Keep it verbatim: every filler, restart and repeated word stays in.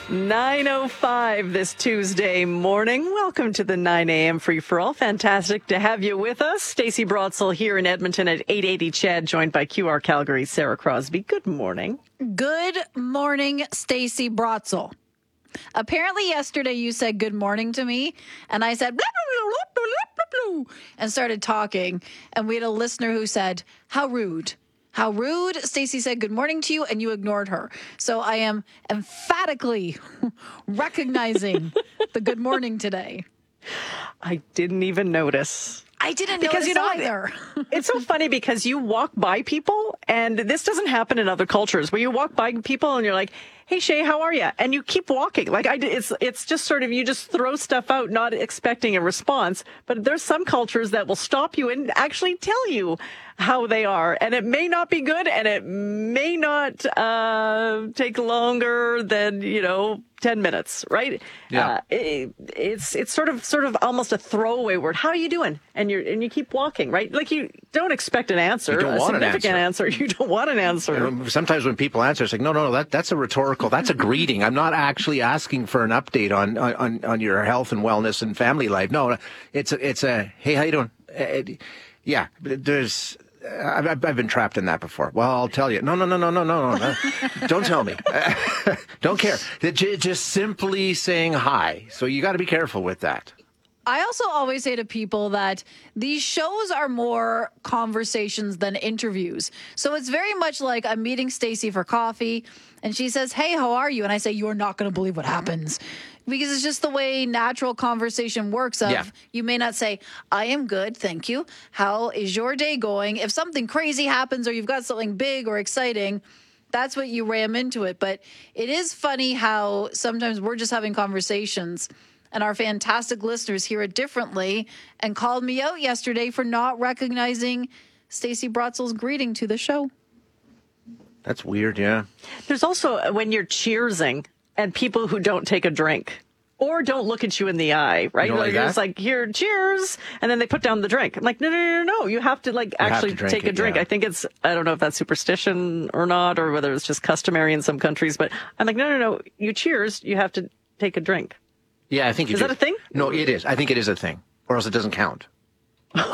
nine oh five this Tuesday morning. Welcome to the nine a.m. Free for All. Fantastic to have you with us. Stacey Brotzel here in Edmonton at eight eighty C H E D, joined by Q R Calgary, Sarah Crosby. Good morning. Good morning, Stacey Brotzel. Apparently yesterday you said good morning to me, and I said blah, blah, blah, blah, blah, blah, and started talking, and we had a listener who said, how rude. How rude. Stacey said good morning to you, and you ignored her. So I am emphatically recognizing the good morning today. I didn't even notice. I didn't because, notice you know, either. It's so funny because you walk by people, and this doesn't happen in other cultures, where you walk by people and you're like, hey, Shay, how are you? And you keep walking. Like, I, it's, it's just sort of, you just throw stuff out, not expecting a response. But there's some cultures that will stop you and actually tell you how they are. And it may not be good, and it may not uh, take longer than, you know, ten minutes, right? Yeah. Uh, it, it's, it's sort of, sort of almost a throwaway word. How are you doing? And you're, and you keep walking, right? Like, you don't expect an answer, You don't a want an significant answer. answer. You don't want an answer. You know, sometimes when people answer, it's like, no, no, no, that, that's a rhetorical, that's a greeting. I'm not actually asking for an update on, on, on your health and wellness and family life. No, it's a, it's a, hey, how you doing? Uh, yeah, there's, I've, I've been trapped in that before. Well, I'll tell you. No, no, no, no, no, no, no. Don't tell me. Don't care. Just simply saying hi. So you got to be careful with that. I also always say to people that these shows are more conversations than interviews. So it's very much like I'm meeting Stacey for coffee, and she says, hey, how are you? And I say, you're not going to believe what happens. Because it's just the way natural conversation works. Of Yeah. You may not say, I am good, thank you. How is your day going? If something crazy happens or you've got something big or exciting, that's what you ram into it. But it is funny how sometimes we're just having conversations, and our fantastic listeners hear it differently, and called me out yesterday for not recognizing Stacey Brotzel's greeting to the show. That's weird, yeah. There's also when you're cheersing and people who don't take a drink or don't look at you in the eye, right? You don't like You're that? just like, here, cheers. And then they put down the drink. I'm like, no, no, no, no, no. You have to like have actually to drink take a it, drink. yeah. I think it's, I don't know if that's superstition or not, or whether it's just customary in some countries, but I'm like, no, no, no. You cheers. You have to take a drink. Yeah, I think you Is do. that a thing? No, it is. I think it is a thing, or else it doesn't count.